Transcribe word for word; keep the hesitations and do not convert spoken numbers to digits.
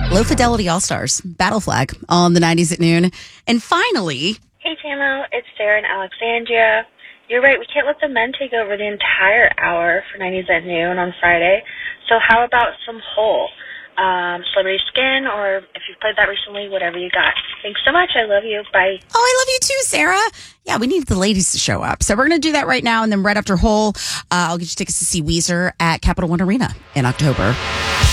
Low Fidelity All-Stars, Battle Flag on the nineties at noon. And finally... Hey, Tamo, it's Sarah and Alexandria. You're right, we can't let the men take over the entire hour for nineties at noon on Friday. So how about some Hole? Um, Celebrity Skin, or if you've played that recently, whatever you got. Thanks so much. I love you. Bye. Oh, I love you too, Sarah. Yeah, we need the ladies to show up. So we're going to do that right now. And then right after Hole, uh, I'll get you tickets to see Weezer at Capital One Arena in October.